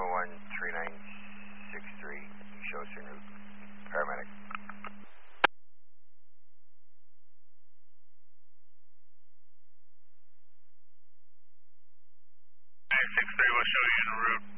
911-3963. Show us your route. Paramedic. 963 will show you en route.